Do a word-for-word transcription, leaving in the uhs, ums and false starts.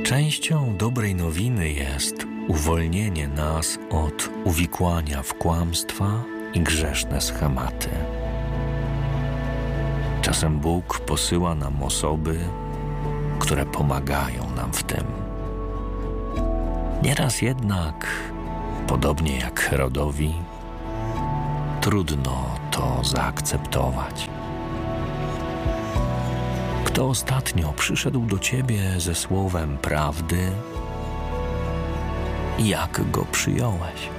Częścią dobrej nowiny jest uwolnienie nas od uwikłania w kłamstwa i grzeszne schematy. Czasem Bóg posyła nam osoby, które pomagają nam w tym. Nieraz jednak, podobnie jak Herodowi, trudno to zaakceptować. Kto ostatnio przyszedł do ciebie ze słowem prawdy i jak go przyjąłeś?